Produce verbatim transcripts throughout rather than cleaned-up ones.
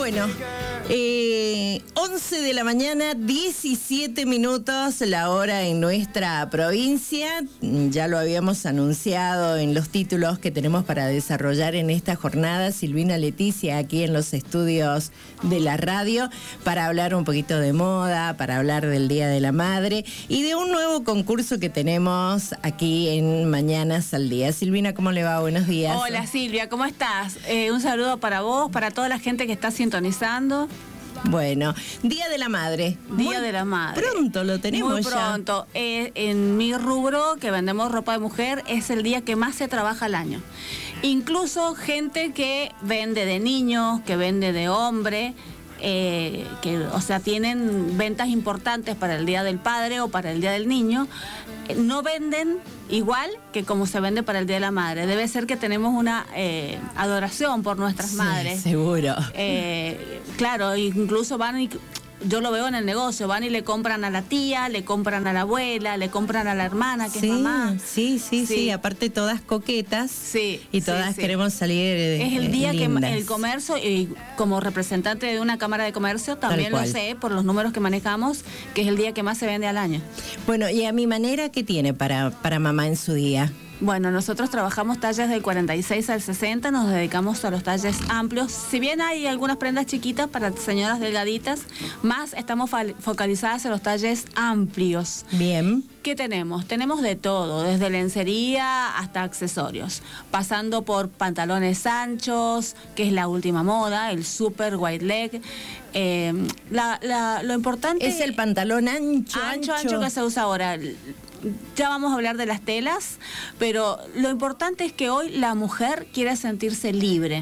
Bueno, eh, once de la mañana, diecisiete minutos, la hora en nuestra provincia. Ya lo habíamos anunciado en los títulos que tenemos para desarrollar en esta jornada. Silvina Leticia aquí en los estudios de la radio para hablar un poquito de moda, para hablar del Día de la Madre y de un nuevo concurso que tenemos aquí en Mañanas al Día. Silvina, ¿cómo le va? Buenos días. Hola Silvia, ¿cómo estás? Eh, un saludo para vos, para toda la gente que está sintonizando. Bueno, Día de la Madre. Día Muy de la Madre. Pronto lo tenemos Muy ya. pronto. Eh, en mi rubro, que vendemos ropa de mujer, es el día que más se trabaja al año. Incluso gente que vende de niños, que vende de hombre, eh, que, o sea, tienen ventas importantes para el Día del Padre o para el Día del Niño, eh, no venden igual que como se vende para el Día de la Madre. Debe ser que tenemos una eh, adoración por nuestras Sí, madres. seguro. Eh, claro, incluso van y... Yo lo veo en el negocio, van y le compran a la tía, le compran a la abuela, le compran a la hermana, que sí, es mamá. Sí, sí, sí, sí, aparte todas coquetas. Sí. Y todas sí, sí. queremos salir eh, Es el día lindas. que el comercio, y como representante de una cámara de comercio, también lo sé por los números que manejamos, que es el día que más se vende al año. Bueno, y a mi manera, ¿qué tiene para, para mamá en su día? Bueno, nosotros trabajamos tallas del cuarenta y seis al sesenta, nos dedicamos a los talles amplios. Si bien hay algunas prendas chiquitas para señoras delgaditas, más estamos focalizadas en los talles amplios. Bien. ¿Qué tenemos? Tenemos de todo, desde lencería hasta accesorios, pasando por pantalones anchos, que es la última moda, el super wide leg. Eh, la, la, lo importante es el pantalón ancho, ancho, ancho, ancho que se usa ahora. Ya vamos a hablar de las telas, pero lo importante es que hoy la mujer quiere sentirse libre.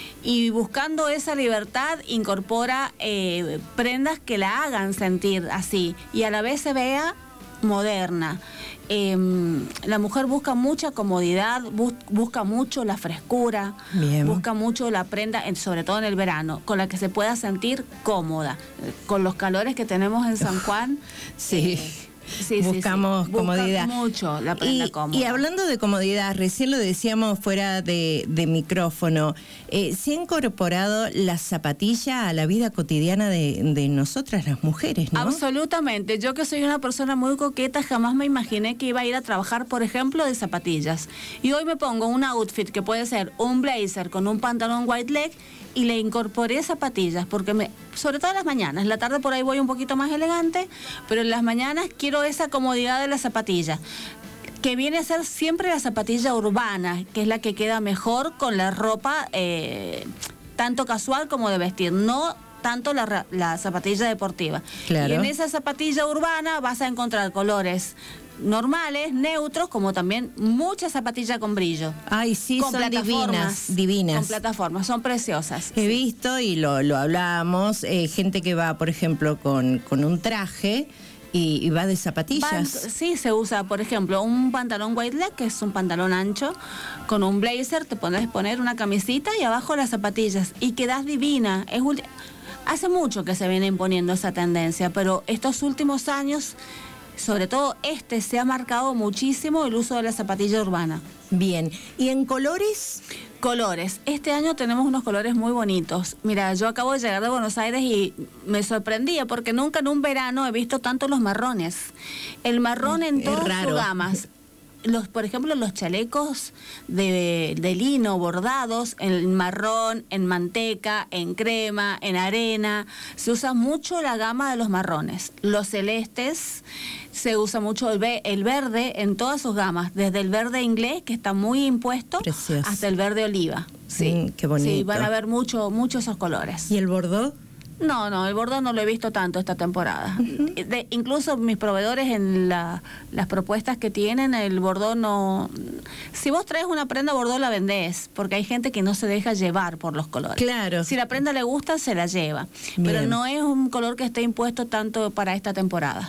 Y buscando esa libertad incorpora eh, prendas que la hagan sentir así y a la vez se vea moderna. Eh, la mujer busca mucha comodidad, bus busca mucho la frescura, Bien. busca mucho la prenda, sobre todo en el verano, con la que se pueda sentir cómoda. Con los calores que tenemos en San Juan. Sí. Eh, Sí, buscamos sí, sí. comodidad. Busca mucho la prenda y, cómoda. Y hablando de comodidad, recién lo decíamos fuera de, de micrófono, eh, ¿se ha incorporado la zapatilla a la vida cotidiana de, de nosotras las mujeres, no? Absolutamente. Yo que soy una persona muy coqueta, jamás me imaginé que iba a ir a trabajar, por ejemplo, de zapatillas. Y hoy me pongo un outfit que puede ser un blazer con un pantalón white leg y le incorporé zapatillas, porque me, sobre todo en las mañanas, en la tarde por ahí voy un poquito más elegante, pero en las mañanas quiero esa comodidad de la zapatilla, que viene a ser siempre la zapatilla urbana, que es la que queda mejor con la ropa, eh, tanto casual como de vestir, no tanto la, la zapatilla deportiva. Claro. Y en esa zapatilla urbana vas a encontrar colores normales, neutros, como también muchas zapatillas con brillo. Ay, sí, con son divinas, divinas. Con plataformas, son preciosas. He sí. visto y lo, lo hablábamos, eh, gente que va, por ejemplo, con, con un traje y, y va de zapatillas. Van, sí, se usa, por ejemplo, un pantalón white leg, que es un pantalón ancho, con un blazer, te pones poner una camisita y abajo las zapatillas, y quedas divina. Es Hace mucho que se viene imponiendo esa tendencia, pero estos últimos años, sobre todo este, se ha marcado muchísimo el uso de la zapatilla urbana. Bien. ¿Y en colores? Colores. Este año tenemos unos colores muy bonitos. Mira, yo acabo de llegar de Buenos Aires y me sorprendía porque nunca en un verano he visto tanto los marrones. El marrón en todas sus gamas. Los, por ejemplo, los chalecos de, de lino bordados en marrón, en manteca, en crema, en arena. Se usa mucho la gama de los marrones. Los celestes, se usa mucho el, ve el verde en todas sus gamas, desde el verde inglés, que está muy impuesto, Precioso. Hasta el verde oliva. Sí, mm, qué bonito. Sí, van a ver mucho, mucho esos colores. ¿Y el bordó? No, no, el bordó no lo he visto tanto esta temporada. Uh-huh. De, incluso mis proveedores en la, las propuestas que tienen, el bordó no... Si vos traes una prenda bordó la vendés, porque hay gente que no se deja llevar por los colores. Claro. Si la prenda le gusta, se la lleva. Bien. Pero no es un color que esté impuesto tanto para esta temporada.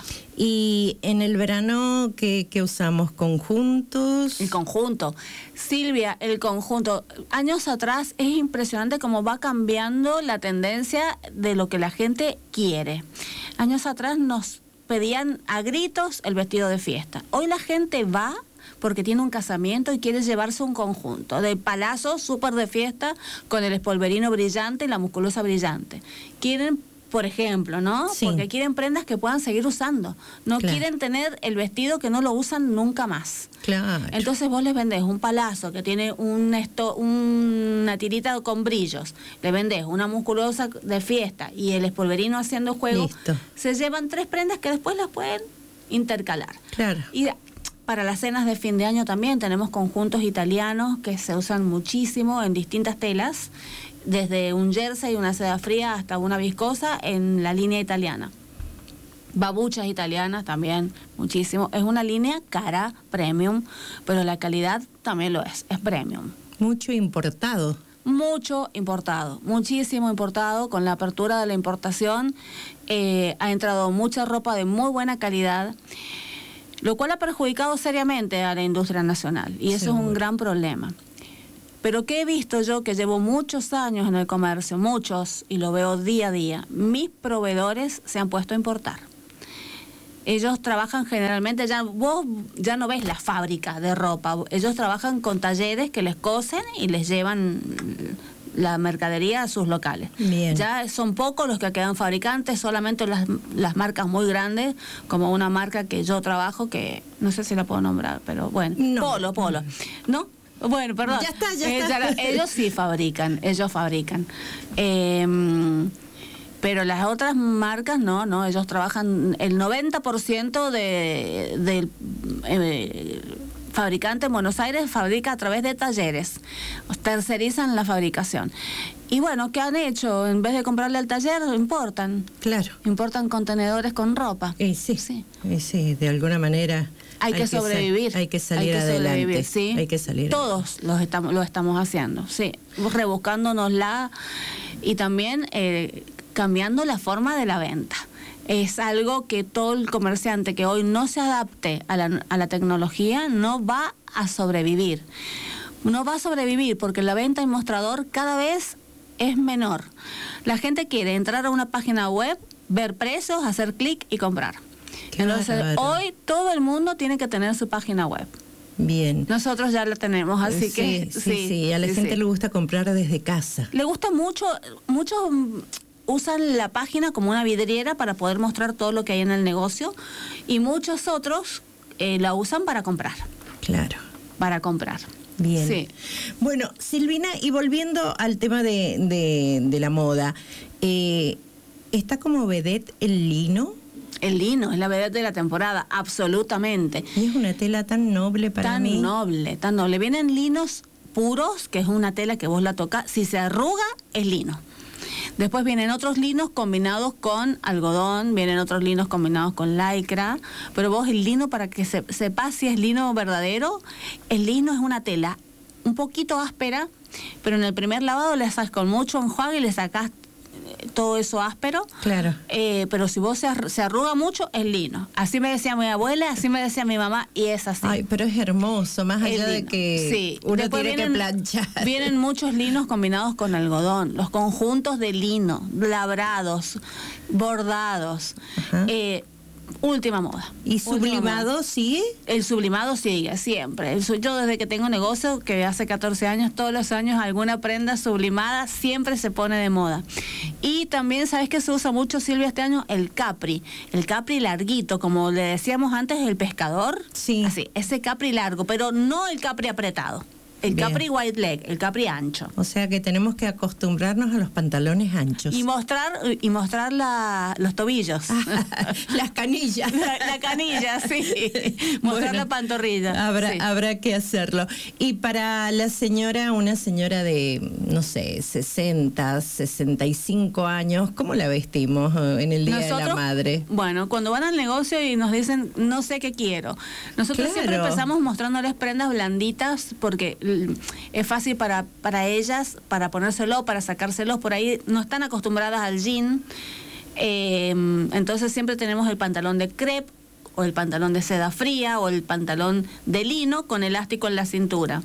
¿Y en el verano qué, qué usamos? ¿Conjuntos? El conjunto. Silvia, el conjunto. Años atrás es impresionante cómo va cambiando la tendencia de lo que la gente quiere. Años atrás nos pedían a gritos el vestido de fiesta. Hoy la gente va porque tiene un casamiento y quiere llevarse un conjunto de palazzo súper de fiesta con el espolverino brillante y la musculosa brillante. Quieren, por ejemplo, ¿no? Sí. Porque quieren prendas que puedan seguir usando. No Claro. quieren tener el vestido que no lo usan nunca más. Claro. Entonces vos les vendés un palazzo que tiene un esto, una tirita con brillos, le vendés una musculosa de fiesta y el espolverino haciendo juego, Listo. se llevan tres prendas que después las pueden intercalar. Claro. Y para las cenas de fin de año también tenemos conjuntos italianos que se usan muchísimo en distintas telas, desde un jersey, una seda fría hasta una viscosa en la línea italiana. Babuchas italianas también, muchísimo. Es una línea cara, premium, pero la calidad también lo es, es premium. Mucho importado. Mucho importado, muchísimo importado. Con la apertura de la importación eh, ha entrado mucha ropa de muy buena calidad, lo cual ha perjudicado seriamente a la industria nacional, y eso Seguro. es un gran problema. Pero ¿qué he visto yo, que llevo muchos años en el comercio, muchos, y lo veo día a día? Mis proveedores se han puesto a importar. Ellos trabajan generalmente, ya vos ya no ves la fábrica de ropa, ellos trabajan con talleres que les cosen y les llevan la mercadería a sus locales. Bien. Ya son pocos los que quedan fabricantes, solamente las, las marcas muy grandes, como una marca que yo trabajo, que no sé si la puedo nombrar, pero bueno, No. Polo, Polo, ¿no? Bueno, perdón. Ya está, ya Eh, está. la- ellos sí fabrican, ellos fabrican. Eh, pero las otras marcas no, no, ellos trabajan el noventa por ciento de, del eh, fabricante en Buenos Aires fabrica a través de talleres, tercerizan la fabricación. Y bueno, ¿qué han hecho? En vez de comprarle al taller, importan, Claro. importan contenedores con ropa. Y sí, Sí. y sí, de alguna manera Hay, que sa- sobrevivir. hay que salir hay que adelante. sobrevivir, sí. Hay que salir Todos los estamos, lo estamos haciendo, sí. Rebuscándonosla y también eh, cambiando la forma de la venta. Es algo que todo el comerciante que hoy no se adapte a la, a la tecnología no va a sobrevivir. No va a sobrevivir porque la venta en mostrador cada vez es menor. La gente quiere entrar a una página web, ver precios, hacer clic y comprar. Qué Entonces, bárbaro. hoy todo el mundo tiene que tener su página web. Bien. Nosotros ya la tenemos, así sí, que sí, sí, sí. A la sí, gente sí. le gusta comprar desde casa. Le gusta mucho, muchos mm, usan la página como una vidriera para poder mostrar todo lo que hay en el negocio, y muchos otros eh, la usan para comprar, Claro. para comprar. Bien. Sí. Bueno, Silvina, y volviendo al tema de, de, de la moda, eh, ¿está como vedette el lino? El lino es la vedette de la temporada, absolutamente. Y es una tela tan noble para Tan mí. noble, tan noble. Vienen linos puros, que es una tela que vos la tocas, si se arruga, es lino. Después vienen otros linos combinados con algodón, vienen otros linos combinados con lycra, pero vos el lino, para que se, sepas si es lino verdadero, el lino es una tela un poquito áspera, pero en el primer lavado le sacas con mucho enjuague y le sacás todo eso áspero. Claro. Eh, pero si vos se, ar- se arruga mucho, es lino. Así me decía mi abuela, así me decía mi mamá, y es así. Ay, pero es hermoso, más El allá de lino. que Sí. uno Después tiene vienen- que planchar. Vienen muchos linos combinados con algodón, los conjuntos de lino, labrados, bordados. Ajá. Eh, última moda. ¿Y Última sublimado moda. sigue? El sublimado sigue, siempre. El su- Yo desde que tengo negocio, que hace catorce años, todos los años alguna prenda sublimada siempre se pone de moda. Y también, ¿sabes qué se usa mucho, Silvia, este año? El capri. El capri larguito, como le decíamos antes, el pescador. Sí. Así, ese capri largo, pero no el capri apretado. El Bien. capri white leg, el capri ancho. O sea que tenemos que acostumbrarnos a los pantalones anchos. Y mostrar, y mostrar la, los tobillos. Las canillas. La, la canilla, sí. Mostrar Bueno, la pantorrilla. Habrá, sí. habrá que hacerlo. Y para la señora, una señora de, no sé, sesenta, sesenta y cinco años, ¿cómo la vestimos eh, en el Día de la Nosotros, Madre? Bueno, cuando van al negocio y nos dicen, no sé qué quiero. Nosotros Claro. siempre empezamos mostrándoles prendas blanditas porque l- es fácil para, para ellas, para ponérselo, para sacárselos. Por ahí no están acostumbradas al jean. Eh, entonces siempre tenemos el pantalón de crepe o el pantalón de seda fría o el pantalón de lino con elástico en la cintura.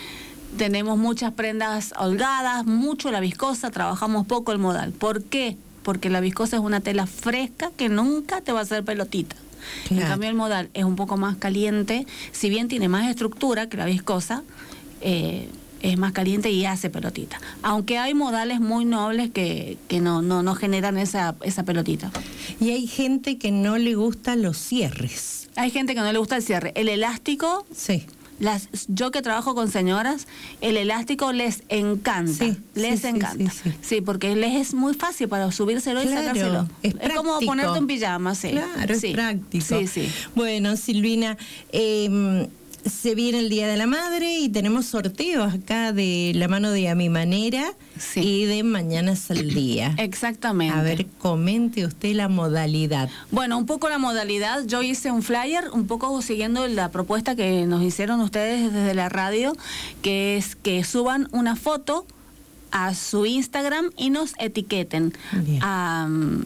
Tenemos muchas prendas holgadas, mucho la viscosa, trabajamos poco el modal. ¿Por qué? Porque la viscosa es una tela fresca que nunca te va a hacer pelotita. Claro. En cambio el modal es un poco más caliente, si bien tiene más estructura que la viscosa, eh, es más caliente y hace pelotita. Aunque hay modales muy nobles que, que no, no, no generan esa, esa pelotita. Y hay gente que no le gustan los cierres. Hay gente que no le gusta el cierre. El elástico, sí. Las, yo que trabajo con señoras, el elástico les encanta, sí, les sí, encanta. Sí, sí, sí. sí, porque les es muy fácil para subírselo claro, y sacárselo. Es, es como ponerte un pijama, sí. Claro, sí. es práctico. Sí, sí. Bueno, Silvina, eh, se viene el Día de la Madre y tenemos sorteos acá de la mano de A Mi Manera sí. y de Mañanas al Día. Exactamente. A ver, comente usted la modalidad. Bueno, un poco la modalidad. Yo hice un flyer, un poco siguiendo la propuesta que nos hicieron ustedes desde la radio, que es que suban una foto a su Instagram y nos etiqueten a,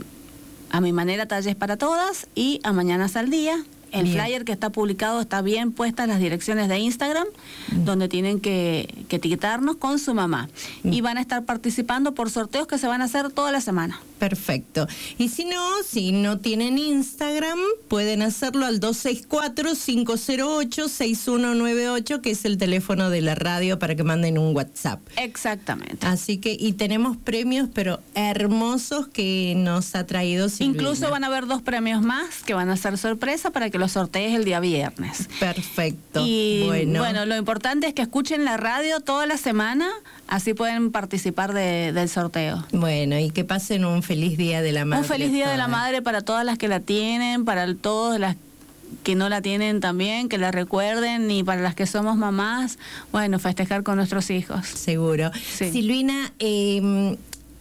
a Mi Manera Talles para Todas y a Mañanas al Día. El bien. Flyer que está publicado está bien puesta en las direcciones de Instagram, mm. donde tienen que, que etiquetarnos con su mamá. Mm. Y van a estar participando por sorteos que se van a hacer toda la semana. Perfecto. Y si no, si no tienen Instagram, pueden hacerlo al dos seis cuatro, cinco cero ocho, seis uno nueve ocho, que es el teléfono de la radio para que manden un WhatsApp. Exactamente. Así que, y tenemos premios, pero hermosos que nos ha traído Silvina. Incluso van a haber dos premios más que van a ser sorpresa para que los sortees el día viernes. Perfecto. Y bueno. bueno, lo importante es que escuchen la radio toda la semana, así pueden participar de, del sorteo. Bueno, y que pasen un feliz Día de la Madre. Un feliz Día todas. de la Madre para todas las que la tienen, para todas las que no la tienen también, que la recuerden, y para las que somos mamás, bueno, festejar con nuestros hijos. Seguro. Sí. Silvina, eh,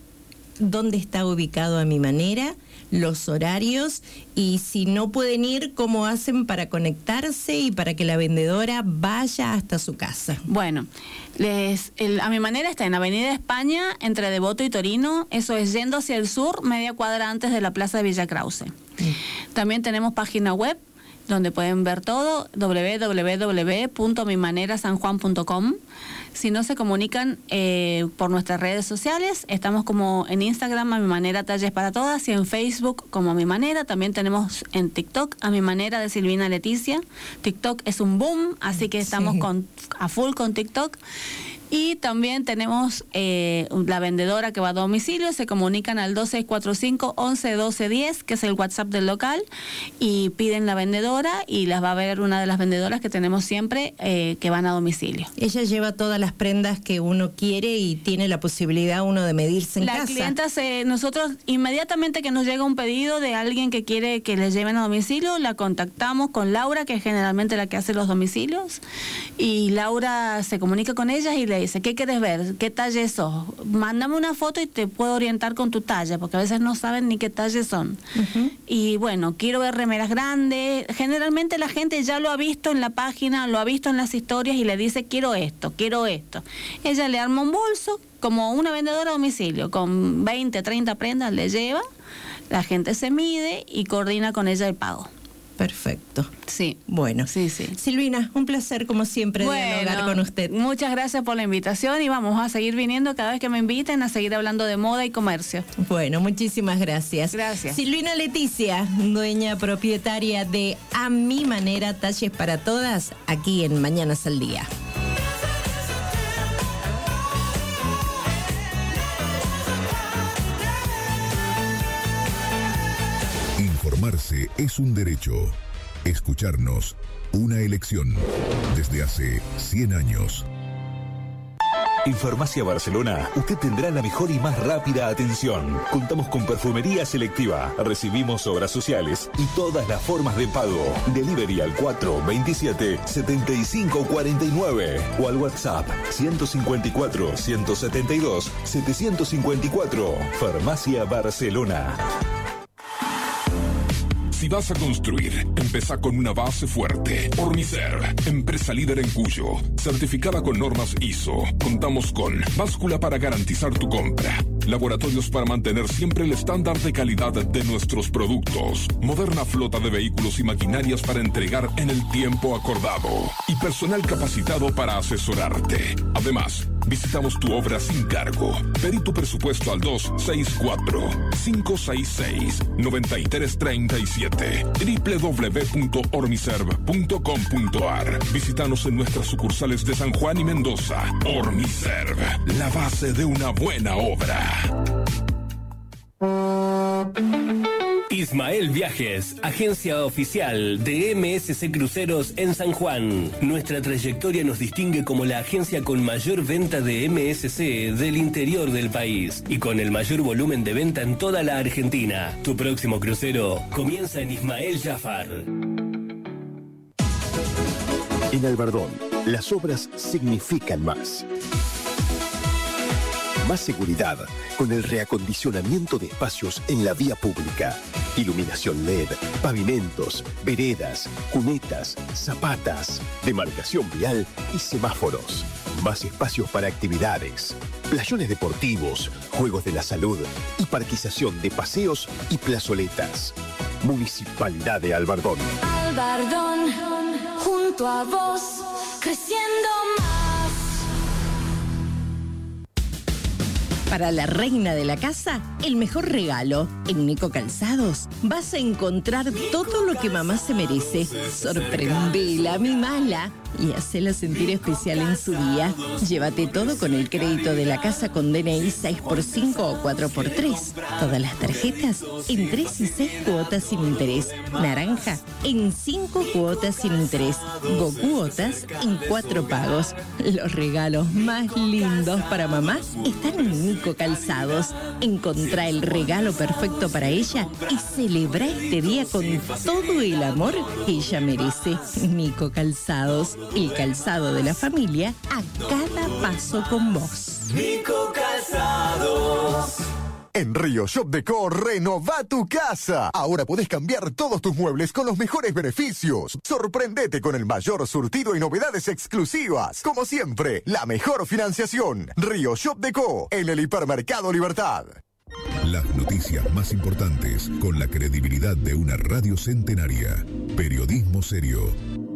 ¿dónde está ubicado A Mi Manera? Los horarios, y si no pueden ir, ¿cómo hacen para conectarse y para que la vendedora vaya hasta su casa? Bueno, les, el, A Mi Manera está en Avenida España, entre Devoto y Torino, eso es yendo hacia el sur, media cuadra antes de la Plaza de Villa Krause. Mm. También tenemos página web, donde pueden ver todo, doble u doble u doble u punto a mi manera san juan punto com. Si no, se comunican eh, por nuestras redes sociales. Estamos como en Instagram, A Mi Manera Talles para Todas, y en Facebook como A Mi Manera. También tenemos en TikTok, A Mi Manera de Silvina Leticia. TikTok es un boom, así que estamos sí. con, a full con TikTok. Y también tenemos eh, la vendedora que va a domicilio, se comunican al dos seis cuatro cinco, once doce diez, que es el WhatsApp del local, y piden la vendedora y las va a ver una de las vendedoras que tenemos siempre eh, que van a domicilio. Ella lleva todas las prendas que uno quiere y tiene la posibilidad uno de medirse en la casa. La clienta, se, nosotros inmediatamente que nos llega un pedido de alguien que quiere que les lleven a domicilio, la contactamos con Laura, que es generalmente la que hace los domicilios, y Laura se comunica con ellas y le dice, ¿qué quieres ver? ¿Qué talle sos? Mándame una foto y te puedo orientar con tu talla, porque a veces no saben ni qué talle son. Uh-huh. Y bueno, quiero ver remeras grandes. Generalmente la gente ya lo ha visto en la página, lo ha visto en las historias y le dice, quiero esto, quiero esto. Ella le arma un bolso, como una vendedora a domicilio, con veinte, treinta prendas le lleva, la gente se mide y coordina con ella el pago. Perfecto. Sí. Bueno. Sí, sí. Silvina, un placer como siempre bueno, dialogar con usted. Muchas gracias por la invitación y vamos a seguir viniendo cada vez que me inviten a seguir hablando de moda y comercio. Bueno, muchísimas gracias. Gracias. Silvina Leticia, dueña propietaria de A Mi Manera Talles para Todas, aquí en Mañanas al Día. Informarse es un derecho. Escucharnos, una elección. Desde hace cien años. En Farmacia Barcelona, usted tendrá la mejor y más rápida atención. Contamos con perfumería selectiva, recibimos obras sociales y todas las formas de pago. Delivery al cuatro veintisiete, setenta y cinco cuarenta y nueve o al WhatsApp ciento cincuenta y cuatro, ciento setenta y dos, setecientos cincuenta y cuatro. Farmacia Barcelona. Si vas a construir, empezá con una base fuerte. Ornicer, empresa líder en Cuyo, certificada con normas I S O. Contamos con báscula para garantizar tu compra, laboratorios para mantener siempre el estándar de calidad de nuestros productos, moderna flota de vehículos y maquinarias para entregar en el tiempo acordado y personal capacitado para asesorarte. Además, Visitamos tu obra sin cargo. Pedí tu presupuesto al dos seis cuatro, cinco seis seis, nueve tres tres siete. doble u doble u doble u punto ormiserv punto com punto a r. Visítanos en nuestras sucursales de San Juan y Mendoza. Ormiserv, la base de una buena obra. Ismael Viajes, agencia oficial de M S C Cruceros en San Juan. Nuestra trayectoria nos distingue como la agencia con mayor venta de M S C del interior del país y con el mayor volumen de venta en toda la Argentina. Tu próximo crucero comienza en Ismael Jafar. En Albardón, las obras significan más. Más seguridad con el reacondicionamiento de espacios en la vía pública. Iluminación L E D, pavimentos, veredas, cunetas, zapatas, demarcación vial y semáforos. Más espacios para actividades, playones deportivos, juegos de la salud y parquización de paseos y plazoletas. Municipalidad de Albardón. Albardón, junto a vos, creciendo más. Para la reina de la casa, el mejor regalo. En Nico Calzados vas a encontrar todo lo que mamá se merece. Sorprendela, mimala y hacela sentir especial en su día. Llévate todo con el crédito de la casa con D N I seis por cinco o cuatro por tres. Todas las tarjetas en tres y seis cuotas sin interés. Naranja en cinco cuotas sin interés. Gocuotas en cuatro pagos. Los regalos más lindos para mamá están en Nico Calzados. Encontrá el regalo perfecto para ella y celebra este día con todo el amor que ella merece. Nico Calzados, el calzado de la familia a cada paso con vos. Nico Calzados. En Río Shop Decor, renova tu casa. Ahora podés cambiar todos tus muebles con los mejores beneficios. Sorprendete con el mayor surtido y novedades exclusivas. Como siempre, la mejor financiación. Río Shop Decor, en el Hipermercado Libertad. Las noticias más importantes con la credibilidad de una radio centenaria. Periodismo serio.